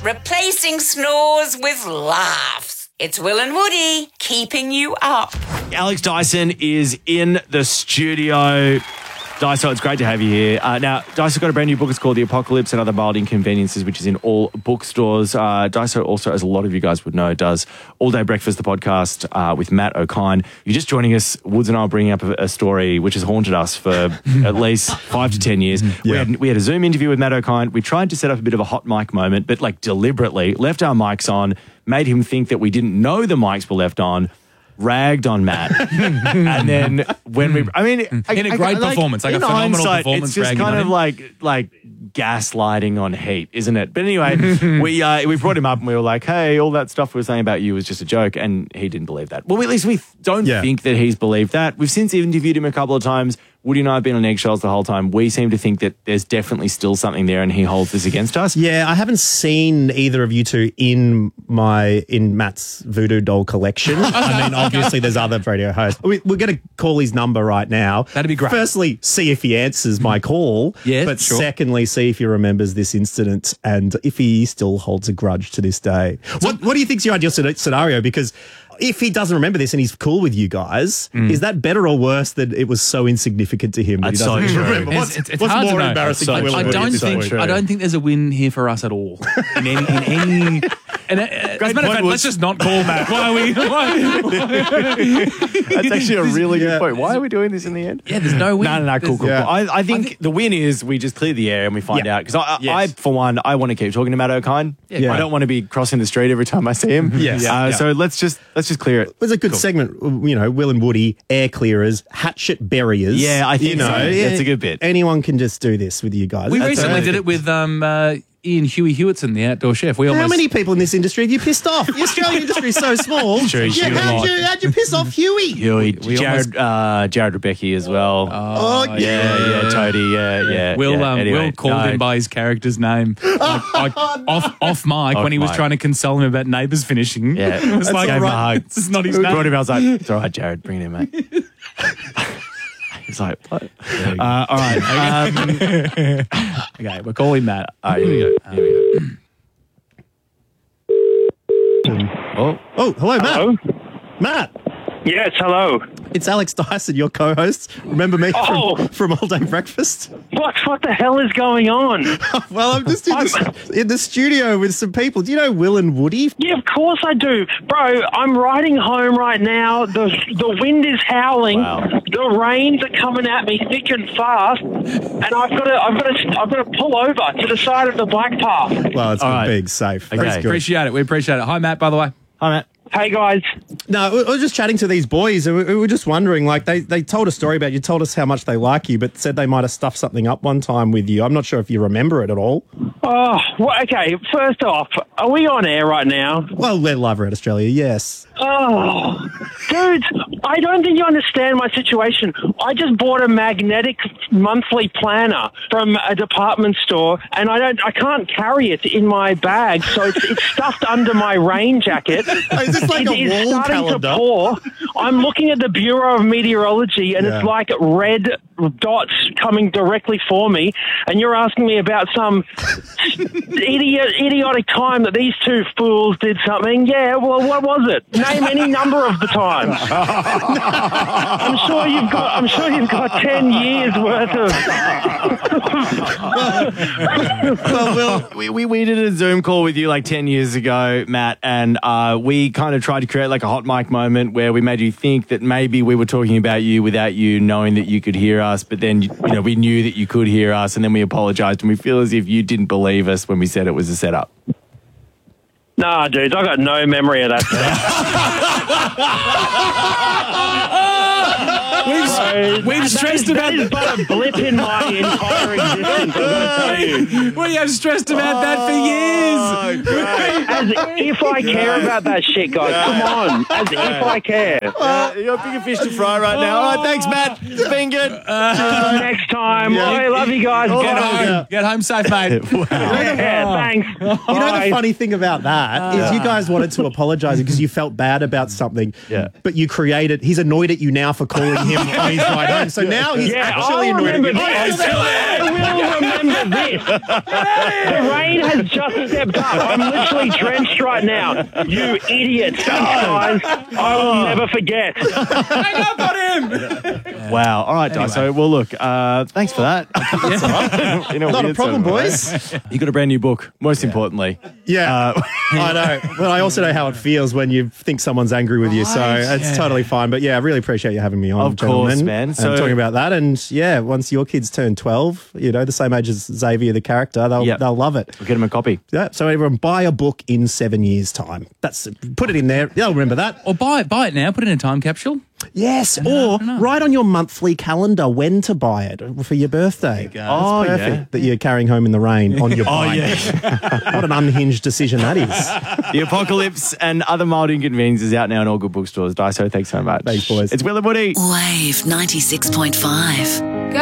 replacing snores with laughs. It's Will and Woody keeping you up. Alex Dyson is in the studio. Dyson, it's great to have you here. Now, Dyson's got a brand new book. It's called The Apocalypse and Other Mild Inconveniences, which is in all bookstores. Dyson also, as a lot of you guys would know, does All Day Breakfast, the podcast with Matt O'Kine. You're just joining us. Woods and I are bringing up a story which has haunted us for at least 5 to 10 years. Yeah. We had a Zoom interview with Matt O'Kine. We tried to set up a bit of a hot mic moment, but like deliberately left our mics on, made him think that we didn't know the mics were left on, ragged on Matt, and then when we, I mean, in a great performance, like a phenomenal performance. It's just kind of like gaslighting on heat, isn't it? But anyway, we brought him up and we were like, hey, all that stuff we were saying about you was just a joke, and he didn't believe that. Well, at least we don't think that he's believed that. We've since interviewed him a couple of times. Woody and I have been on eggshells the whole time. We seem to think that there's definitely still something there and he holds this against us. Yeah, I haven't seen either of you two in Matt's voodoo doll collection. I mean, obviously there's other radio hosts. We're going to call his number right now. That'd be great. Firstly, see if he answers my call. Yeah, but sure. Secondly, see if he remembers this incident and if he still holds a grudge to this day. What do you think's your ideal scenario? Because if he doesn't remember this and he's cool with you guys, is that better or worse that it was so insignificant to him that he doesn't remember? It's What's hard to more know. embarrassing I for Will and Woody don't at this think point? I don't think there's a win here for us at all. In any and as a matter of fact, let's just not call Matt. Why are we? That's actually a really good point. Why are we doing this in the end? Yeah, there's no win. No, cool. Yeah. I think the win is we just clear the air and we find out. Because I, for one, I want to keep talking to Matt O'Kine. Yeah. I don't want to be crossing the street every time I see him. Yes. So let's just clear it. It was a good segment, you know, Will and Woody, air clearers, hatchet buriers. Yeah, I think so. That's a good bit. Anyone can just do this with you guys. We That's recently perfect. did it with Ian Huey Hewitson, the outdoor chef. How many people in this industry have you pissed off? The Australian industry is so small. True, yeah, how'd you piss off Huey? Jared Rebecki as well. Yeah, Toady. Yeah. Will Anyway, Will called him by his character's name off mic when he was mic. trying to console him about Neighbours finishing. Yeah, It was like, gave him a hug. this is not his Brought name. him. I was like, it's all right, Jared, bring it in, mate. He's like, what? All right. Okay, we're calling Matt. All right, here we go. Oh, hello, Matt. Hello? Matt. Yes, hello. It's Alex Dyson, your co-host. Remember me Oh. from All Day Breakfast? What the hell is going on? Well, I'm just in the studio with some people. Do you know Will and Woody? Yeah, of course I do. Bro, I'm riding home right now. The wind is howling. Wow. The rains are coming at me thick and fast. And I've got to pull over to the side of the black path. Well, it's All good right. being safe. Okay. That's good. Appreciate it. We appreciate it. Hi, Matt, by the way. Hi, Matt. Hey guys. No, I was just chatting to these boys and we were just wondering, like, they told a story about you, told us how much they like you, but said they might have stuffed something up one time with you. I'm not sure if you remember it at all. Oh, well, okay. First off, are we on air right now? Well, we're live at Australia, yes. Oh, dude, I don't think you understand my situation. I just bought a magnetic monthly planner from a department store, and I can't carry it in my bag, so it's stuffed under my rain jacket. Is this like It a is wall starting calendar? to pour. I'm looking at the Bureau of Meteorology, and Yeah. it's like red dots coming directly for me, and you're asking me about some idiotic time that these two fools did something. Yeah, well, what was it? Name any number of the times. I'm sure you've got 10 years worth of. Well, We did a Zoom call with you like 10 years ago, Matt, and we kind of tried to create like a hot mic moment where we made you think that maybe we were talking about you without you knowing that you could hear us, but then we knew that you could hear us, and then we apologized, and we feel as if you didn't believe us when we said it was a setup. Nah, dude, I got no memory of that stuff. We've stressed that about is but a blip in my entire existence, I'm going to tell you. We have stressed about that for years. As As if I care about that shit, guys. Come on. As if I care. You got bigger fish to fry right now. All right, thanks, Matt. It's been good. Next time. I love you guys. Get home safe, mate. Yeah, thanks. You know the funny thing about that is you guys wanted to apologise because you felt bad about something. Yeah. But you created. He's annoyed at you now for calling him on his ride home. So now he's actually I'll annoyed at remember you. this. I will remember this. The rain has just stepped up. I'm literally drenched right now. You idiots. Thanks, guys. I will never forget. Hang up on him. Wow. All right, Daiso. Well, look, thanks for that. That's all right. Not a problem, boys. You got a brand new book, most importantly. Yeah, I know. Well, I also know how it feels when you think someone's angry with you, so it's totally fine. But yeah, I really appreciate you having me on, Of gentlemen, course, man. and So- talking about that. And yeah, once your kids turn 12, you know, the same age as Xavier, the character, they'll love it. We'll get him a copy. Yeah, so everyone buy a book in 7 years' time. Put it in there. They'll remember that. Or buy it now. Put it in a time capsule. Yes, or write on your monthly calendar when to buy it for your birthday. Oh, It's perfect yeah. that you're carrying home in the rain on your bike. What an unhinged decision that is. The Apocalypse and Other Mild Inconveniences out now in all good bookstores. Daiso, thanks so much. Thanks, boys. It's Will and Woody. Wave 96.5.